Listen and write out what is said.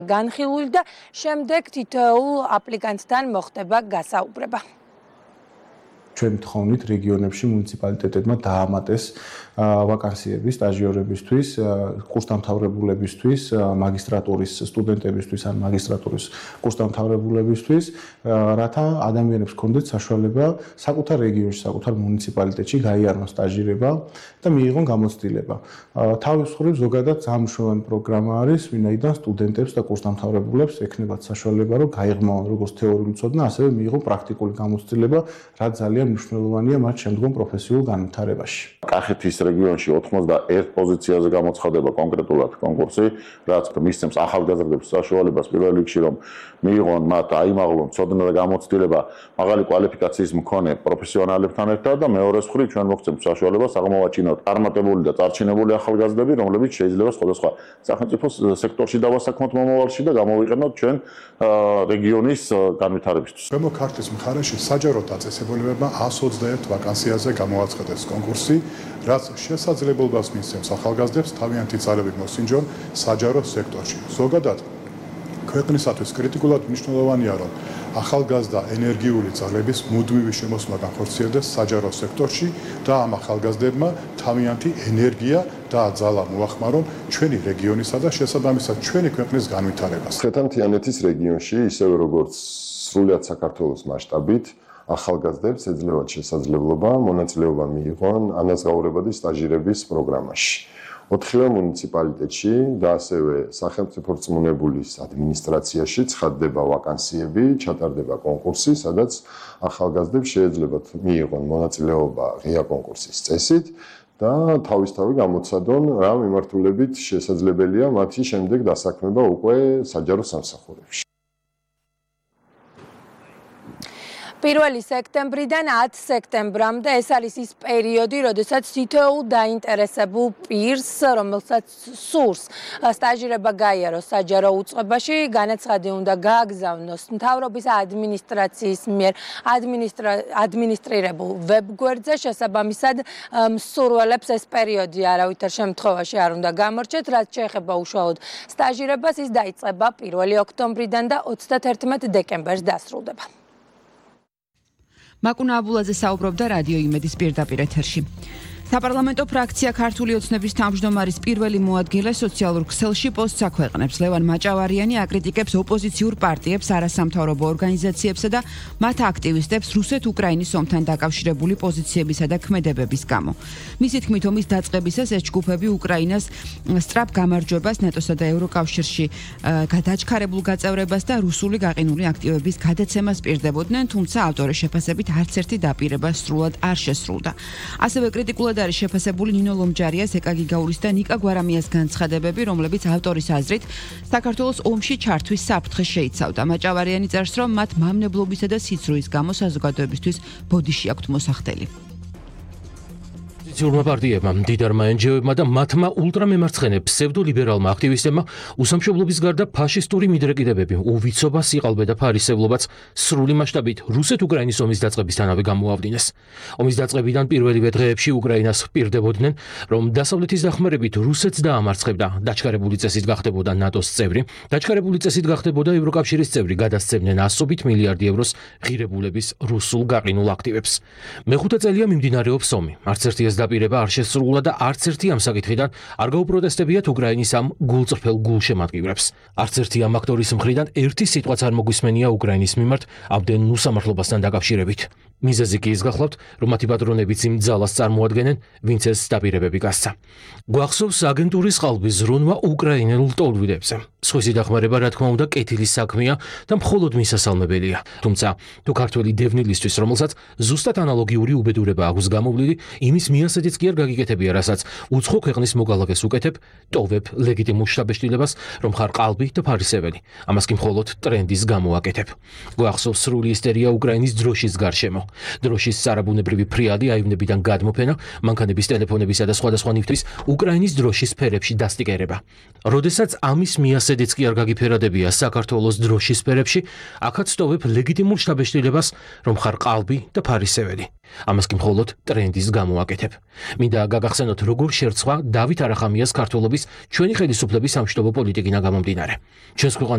განხილული და შემდეგ თითოეულ აპლიკანტთან მოხდება გასაუბრება. ჩვენ ვთხოვნით რეგიონებში მუნიციპალიტეტებმა დაამატეს ვაკანსიები სტაჟიორებისთვის, კურსდამთავრებულებისთვის, მაგისტრატურის სტუდენტებისთვის ან მაგისტრატურის კურსდამთავრებულებისთვის, რათა ადამიანებს ჰქონდეთ საშუალება საკუთარ რეგიონში, საკუთარ მუნიციპალიტეტში გაიარონ სტაჟირება და მიიღონ გამოცდილება. თავის მხრივ ზოგადად სამშოვანი პროგრამა არის, ვინაიდან სტუდენტებს და კურსდამთავრებულებს ექნებათ საშუალება, რომ გაიღმავონ როგორც თეორიული ცოდნა, ასევე მიიღონ პრაქტიკული გამოცდილება, რაც ძალიან მნიშვნელოვანია მათ შემდგომ პროფესიულ განვითარებაში. კახეთის რეგიონში 91 პოზიციაზე გამოცხადება კონკრეტულად კონკურსი, რაც მისცემს ახალგაზრდებს საშუალებას პირველ რიგში რომ მიიღონ მათ აიმაღლონ ცოდნა და გამოცდილება მაღალი კვალიფიკაციის მქონე პროფესიონალებთან ერთად და მეორეს მხრივ ჩვენ მოგცემთ საშუალებას აღმოვაჩინოთ წარმატებული და წარჩინებული ახალგაზრდები, რომლებიც შეიძლება სხვადასხვა სახელმწიფო სექტორში დავასაქმოთ მომავალში და გამოვიყენოთ ჩვენ რეგიონის განვითარებისთვის. ქვემო ქართლის მხარეში საჯარო დაწესებულებებმა 121 ვაკანსიაზე გამოაცხადეს კონკურსი, რაც შესაძლებლობას მისცემს ახალგაზრდებს თავიანთი ძალებით მოსინჯონ საჯარო სექტორში. ზოგადად ქვეყნისათვის კრიტიკულად მნიშვნელოვანია, რომ ახალგაზრდა ენერგიული ძალების მუდმივი შემოსვლა განხორციელდეს საჯარო სექტორში და ამ ახალგაზრდებმა თავიანთი ენერგია და ძალა მოახმარონ ჩვენი რეგიონისა და შესაბამისად ჩვენი ქვეყნის განვითარებას. ხეთანთიანეთის რეგიონში, ისევე როგორც სრულად საქართველოს მასშტაბით, ახალგაზრდებს ეძლევათ შესაძლებლობა მონაწილეობა მიიღონ ანაზღაურებადი სტაჟირების პროგრამაში. 4 მუნიციპალიტეტში და ასევე სახელმწიფო რწმუნებულის ადმინისტრაციაში ცხადდება ვაკანსიები, ჩატარდება კონკურსი, სადაც ახალგაზრდებს შეეძლებათ მიიღონ მონაწილეობა ღია კონკურსის წესით და თავისთავად გამოცადონ რა მიმართულებით შესაძლებელია მათი შემდეგ დასაქმება უკვე საჯარო სამსახურებში. 1 სექტემბრიდან 10 სექტემბრამდე ეს არის ის პერიოდი, როდესაც თითოეულ დაინტერესებულ პირს, რომელსაც სურს სტაჟირება გაიაროს საჯარო უწყებაში, განაცხადი უნდა გააგზავნოს მთავრობის ადმინისტრაციის მიერ ადმინისტრირებულ ვებგვერდზე, შესაბამისად მსურველებს ეს პერიოდი არავითარ შემთხვევაში არ უნდა გამორჩეთ, რაც შეეხება უშუალოდ სტაჟირებას, ის დაიწყება 1 ოქტომბრიდან და 31 დეკემბერს დასრულდება. მაკუნა აბულაძე საუბრობდა რადიო იმედის პირდაპირ ეთერში. საპარლამენტო ფრაქცია ქართული ოცნების თავმჯდომარის პირველი მოადგილე სოციალურ ქსელში პოსტს აქვეყნებს. ლევან მაჭავარიანი აკრიტიკებს ოპოზიციურ პარტიებს, არასამთავრობო ორგანიზაციებსა და მათ აქტივისტებს რუსეთ-უკრაინის ომთან დაკავშირებული პოზიციებისა და ქმედებების გამო. მისი თქმით, ომის დაწყებისას ეს ჯგუფები უკრაინას სწრაფ გამარჯვებას, ნატოსა და ევროკავშირში დაჩქარებულ გაწევრებას და რუსული გაყინული აქტივების გადაცემას პირდებოდნენ, თუმცა ავტორის შეფასებით არც ერთი დაპირება სრულად არ შესრულდა. ასევე კრიტიკულად არის შეფასებული ნინო ლომჯარიას, ეკა გიგაურის და ნიკა გვარამიას განცხადებები, რომლებიც ავტორის აზრით საქართველოს ომში ჩართვის საფრთხეს შეიცავდა. მაჭავარიანი წერს, რომ მათ მამნებლობისა და სიცრუის გამო საზოგადოებისთვის ბოდიში აქვთ მოსახდელი. ოპოზიციურმა პარტიებმა, მდიდარმა NGO-ებმა და მათმა ულტრამემარცხენე ფსევდოლიბერალმა აქტივისტებმა უსამშობლობის გარდა ფაშისტური მიდრეკიდებები, უვიცობა, სიყალბე და ფარისევლობაც სრული მასშტაბით რუსეთ-უკრაინის ომის დაწყებისთანავე გამოავდინეს. ომის დაწყებიდან პირველივე დღეებში უკრაინას პირდებოდნენ, რომ დასავლეთის დახმარებით რუსეთს დაამარცხებდა, დაჩქარებული წესით გახდებოდა ნატოს წევრი, დაჩქარებული წესით გახდებოდა ევროკავშირის წევრი, გადასცემდნენ 100 მილიარდი ევროს ღირებულების რუსულ გაყინულ აქტივებს. მეხუთე წელია მიმდინარეობს ომი. არც ერთი ეს დაპირება არ შესრულა და არც ერთი ამ საკითხიდან არ გაუპროტესტებიათ უკრაინის ამ გულწრფელ გულშემატკივრებს. არც ერთი ამ აქტორის მხრიდან ერთი სიტყვაც არ მოგვისმენია უკრაინის მიმართ ამდენ უსამართლობასთან დაკავშირებით. მიზეზი კი ის გახლავთ, რომ მათი პატრონებიც იმ ძალას წარმოადგენენ, ვინც ეს დაპირებები გასცა. გვახსოვს აგენტურის ყალბი ზრუნვა უკრაინელ ლტოლვიდებზე. სხვისი დახმარება, რა თქმა უნდა, კეთილის საქმეა და მხოლოდ მისასალმებელია. თუმცა, თუ ქართველი დევნილისთვის, რომელსაც ზუსტად ანალოგიური უბედურება აქვს გამოვლილი, იმის მიასედიც კი არ გაგიკეთებია, რასაც უცხო ქვეყნის მოგალაგეს უკეთებ, ტოვებ ლეგიტიმურ შთაბეჭდილებას, რომ ხარ ყალბი და ფარისეველი. ამას კი მხოლოდ ტრენდის გამო აკეთებ. გვახსოვს სრული ისტერია უკრაინის დროშის გარშემო. დროშის სარაბუნებრივი ფრიადი აივნებიდან გადმოფენა, მანქანების ტელეფონებისა და სხვადასხვა ნივთის უკრაინის დროშის ფერებში დასტიკერება. როდესაც ამის მიასედიც კი არ გაგიფერადებია საქართველოს დროშის ფერებში, აქაც ტოვებ ლეგიტიმურ შთაბეჭდილებას, რომ ხარ ყალბი და ფარისეველი. ამას კი მხოლოდ ტრენდის გამო აკეთებ. მინდა გაგახსენოთ, როგორ შერწყვა დავით არახამიას ქართველობის ჩვენი ხელისუფლების სამშვიდობო პოლიტიკიდან გამომდინარე. ჩვენს